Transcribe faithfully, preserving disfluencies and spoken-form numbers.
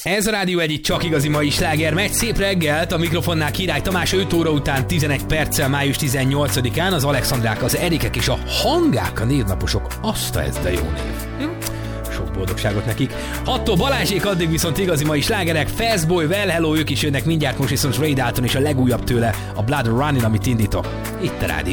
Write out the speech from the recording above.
Ez a Rádió egy csak igazi mai sláger megy. Szép reggelt, a mikrofonnál Király Tamás, öt óra után tizenegy perccel május tizennyolcadikán az Alexandrák, az Erikek és a Hangák a névnaposok. Azt ez de jó név. Hm? Sok boldogságot nekik. Attól Balázsék, addig viszont igazi mai slágerek. Fastboy, Well Hello, ők is jönnek mindjárt, most viszont Ray Dalton és a legújabb tőle, a Blood Running, amit indítok. Itt a Rádió